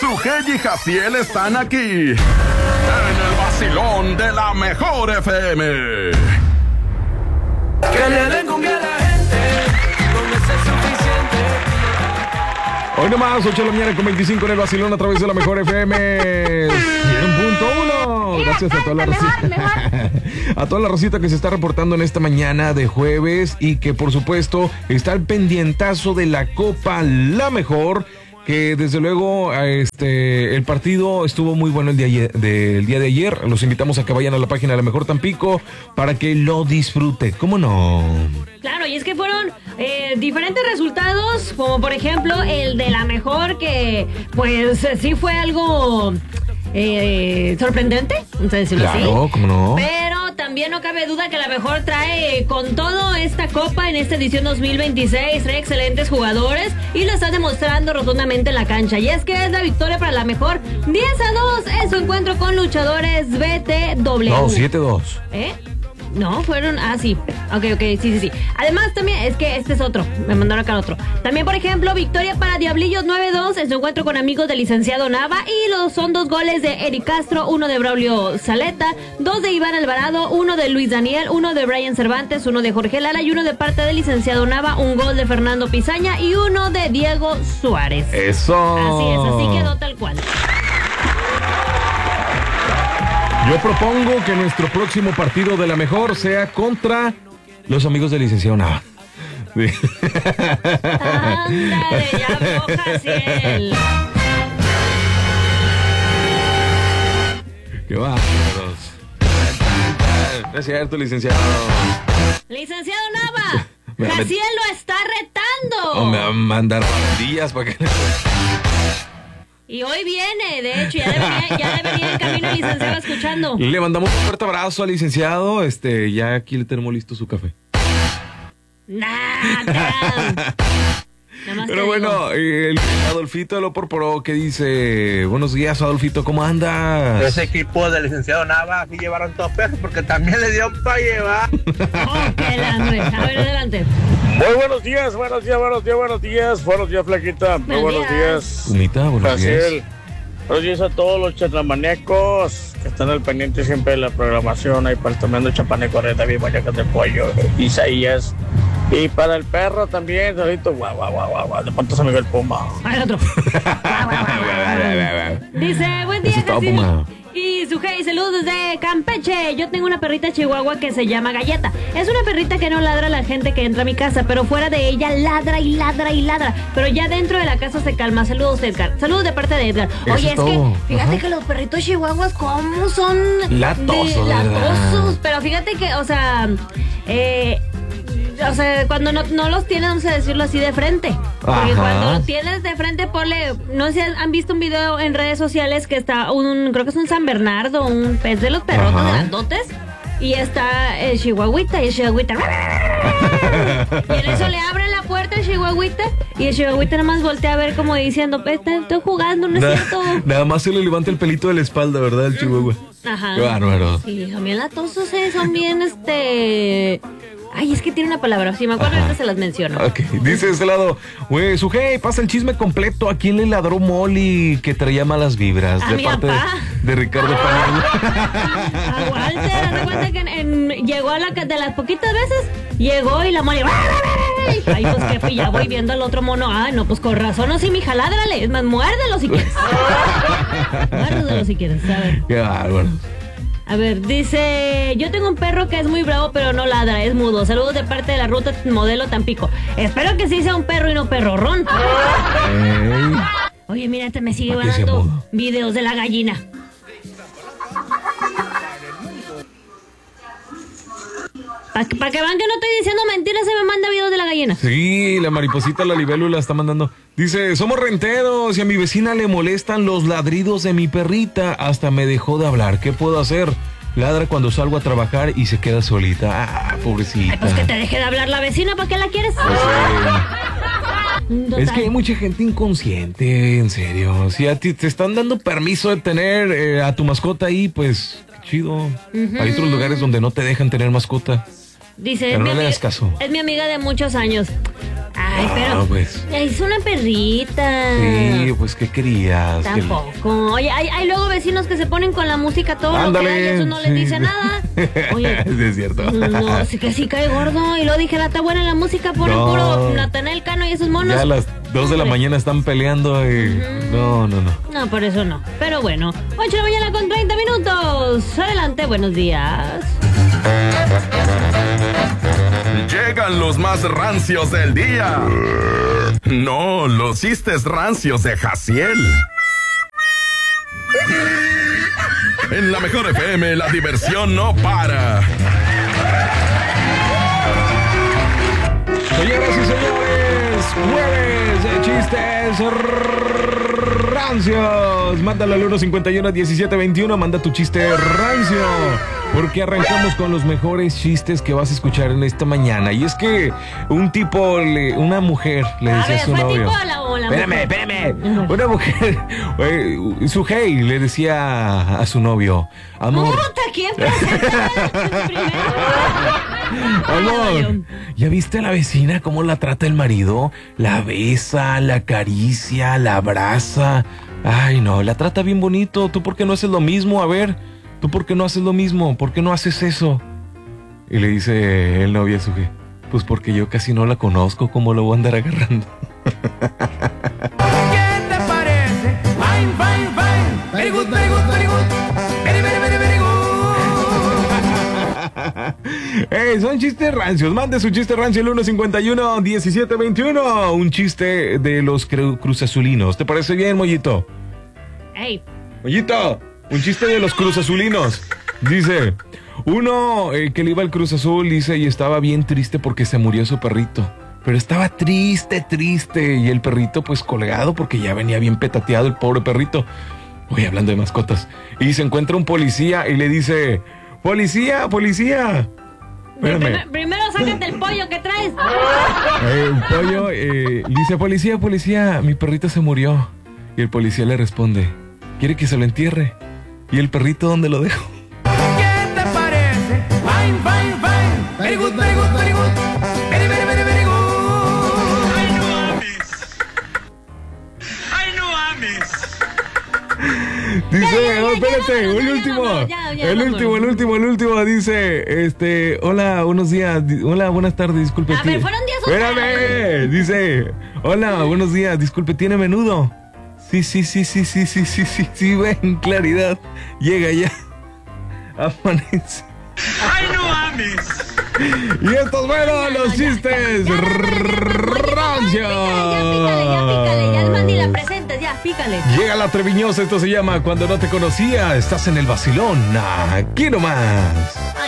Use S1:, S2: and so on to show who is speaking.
S1: Sujei y Jaciel están aquí en el vacilón de la mejor FM.
S2: Que le den cumbia a la gente, con eso es suficiente.
S3: Hoy nomás, 8 de la mañana con 25 en el vacilón a través de la mejor FM 100.1. Gracias a toda la racita. A toda la racita que se está reportando en esta mañana de jueves y que por supuesto está al pendientazo de la Copa La Mejor. Que desde luego el partido estuvo muy bueno el día de ayer. Los invitamos a que vayan a la página de La Mejor Tampico para que lo disfrute. ¿Cómo no?
S4: Claro, y es que fueron diferentes resultados, como por ejemplo el de La Mejor, que pues sí fue algo sorprendente, vamos a decirlo así.
S3: Claro, ¿cómo no?
S4: Pero también no cabe duda que La Mejor trae con todo esta copa en esta edición 2026, trae excelentes jugadores y lo están demostrando rotundamente en la cancha. Y es que es la victoria para La Mejor 10-2 en su encuentro con luchadores BTW.
S3: No, 7-2.
S4: No, fueron... sí. Ok, sí. Además, también, es que este es otro. Me mandaron acá otro. También, por ejemplo, victoria para Diablillos 9-2 en su encuentro con amigos del licenciado Nava. Y son 2 goles de Eric Castro, 1 de Braulio Saleta, 2 de Iván Alvarado, 1 de Luis Daniel, 1 de Brian Cervantes, 1 de Jorge Lara y 1 de parte del licenciado Nava, 1 gol de Fernando Pizaña y 1 de Diego Suárez.
S3: ¡Eso!
S4: Así es, así quedó tal cual.
S3: Yo propongo que nuestro próximo partido de La Mejor sea contra los amigos del licenciado Nava. Sí.
S4: Ándale, ya habló Jaciel.
S3: ¡Qué bárbaros! No es cierto, licenciado.
S4: Licenciado Nava, Jaciel lo está retando.
S3: O me va a mandar pandillas para que...
S4: Y hoy viene, de hecho, ya debería en camino el licenciado escuchando.
S3: Le mandamos un fuerte abrazo al licenciado. Ya aquí le tenemos listo su café. Pero bueno, el Adolfito lo porporó que dice: buenos días, Adolfito, ¿cómo andas?
S5: Ese equipo del licenciado Nava aquí llevaron todos perros porque también le dieron para llevar.
S4: A ver, adelante.
S5: Muy buenos días, buenos días, Flaquita. Muy buenos días.
S3: Pumita, buenos días.
S5: Buenos días a todos los chatlamaníacos que están al pendiente siempre de la programación. Ahí para el tremendo chapaneco, Reta, bien, Guayacas de Pollo, Isaías. Y para el perro también, solito, guau, de cuántos amigos el Puma.
S4: Al otro. Dice, buen día, Jaciel. Y Sujei, saludos desde Campeche. Yo tengo una perrita chihuahua que se llama Galleta. Es una perrita que no ladra a la gente que entra a mi casa, pero fuera de ella ladra y ladra y ladra. Pero ya dentro de la casa se calma. Saludos, Edgar. Saludos de parte de Edgar. Oye, es que fíjate que los perritos chihuahuas, ¿cómo son? Latosos. Pero fíjate que, cuando no los tienes, vamos a decirlo así, de frente. Porque cuando lo tienes de frente, ponle... No sé si han visto un video en redes sociales que está creo que es un San Bernardo, un pez de los perrotes grandotes. Y está el chihuahuita y el chihuahuita. Y en eso le abren la puerta al chihuahuita y el chihuahuita nada más voltea a ver como diciendo, estoy jugando, no es cierto.
S3: Nada más se le levanta el pelito de la espalda, ¿verdad? El chihuahua.
S4: Ajá.
S3: Qué bárbaro.
S4: Sí, son bien latosos, son bien Ay, es que tiene una palabra, si me acuerdo ahorita se las menciono.
S3: Ok, dice de este lado, güey, Sujei, pasa el chisme completo. ¿A quién le ladró Molly que traía malas vibras?
S4: A mi papá.
S3: De Ricardo Panel.
S4: A Walter, haz de cuenta que llegó de las poquitas veces, llegó y la Molly... Ay, pues qué, ya voy viendo al otro mono. Ay, no, pues con razón, no, sí, mija, ládrale. Es más, muérdelo si quieres. Muérdelo si quieres, a ver.
S3: Qué bárbaro.
S4: A ver, dice, yo tengo un perro que es muy bravo, pero no ladra, es mudo. Saludos de parte de la ruta modelo Tampico. Espero que sí sea un perro y no perrorrón. Oye, mira, me sigue mandando videos de la gallina. Para que vean que no estoy diciendo mentiras, se me manda videos de la gallina.
S3: Sí, la mariposita, la libélula está mandando. Dice, somos renteros y a mi vecina le molestan los ladridos de mi perrita. Hasta me dejó de hablar. ¿Qué puedo hacer? Ladra cuando salgo a trabajar y se queda solita. Ah, pobrecita.
S4: Ay, pues que te deje de hablar la vecina, ¿para qué la quieres?
S3: Es que hay mucha gente inconsciente, en serio. Si a ti te están dando permiso de tener a tu mascota ahí, pues chido. Hay otros lugares donde no te dejan tener mascota.
S4: Dice,
S3: pero no le das caso.
S4: Es mi amiga de muchos años. Ay, pero
S3: pues.
S4: es una perrita.
S3: Sí, pues, ¿qué querías?
S4: Tampoco. Oye, hay luego vecinos que se ponen con la música todo
S3: Ándale,
S4: lo que da y eso no les dice nada. Oye,
S3: sí, es cierto.
S4: no, sí que sí cae gordo. Y luego dije, está buena la música, ponen puro Natanael Cano y esos monos.
S3: Ya a las 2 de la mañana están peleando y... No.
S4: No, por eso no. Pero bueno, 8 de la mañana con 30 minutos. Adelante, buenos días.
S1: Llegan los más rancios del día. No, los chistes rancios de Jaciel. En la Mejor FM, la diversión no para.
S3: Señoras y señores, jueves de chistes rancios. Mándalo al 151-1721, manda tu chiste rancio. Porque arrancamos con los mejores chistes que vas a escuchar en esta mañana. Y es que una mujer le decía a su novio.
S4: ¿Fue tipo la
S3: Espérame. Una mujer, su hey, le decía a su novio, amor.
S4: Puta, ¿quién presenta primero?
S3: Amor, ¿ya viste a la vecina cómo la trata el marido? La besa, la acaricia, la abraza. Ay, no, la trata bien bonito. ¿Tú por qué no haces lo mismo? A ver, ¿tú por qué no haces lo mismo? ¿Por qué no haces eso? Y le dice el novio a su jefe, pues porque yo casi no la conozco, ¿cómo lo voy a andar agarrando?
S2: ¿Qué te parece? Fine. Very good. Very good.
S3: Son chistes rancios. Mande su chiste rancio al 151-1721. Un chiste de los cruzazulinos. ¿Te parece bien, Mollito?
S4: Ey.
S3: Mollito, un chiste de los cruzazulinos. Dice, uno que le iba al Cruz Azul, dice, y estaba bien triste porque se murió su perrito. Pero estaba triste. Y el perrito, pues, colgado porque ya venía bien petateado el pobre perrito. Oye, hablando de mascotas. Y se encuentra un policía y le dice, policía.
S4: Primero sácate el pollo que traes.
S3: El pollo dice, policía, mi perrito se murió. Y el policía le responde, ¿quiere que se lo entierre? ¿Y el perrito dónde lo dejo?
S2: ¿Qué te parece? Fine. Very good. Very good. Very good.
S6: Ay, no ames.
S3: Dice,
S4: Ya,
S3: espérate,
S4: vámonos,
S3: el
S4: ya,
S3: último.
S4: vámonos, ya,
S3: El
S4: vámonos.
S3: último dice, hola, buenos días. Hola, buenas tardes, disculpe.
S4: A ver, fueron 10 o
S3: Espérame. Dice, hola, buenos días, disculpe, ¿tiene menudo? Sí, ven, claridad. Llega ya. Amanece.
S6: Ay, no ames.
S3: Y estos fueron los chistes rancios.
S4: Ya pícale, ya es ni la presentes, ya, pícale.
S3: Llega la Treviñosa, esto se llama Cuando no te conocía, estás en el vacilón, aquí nomás.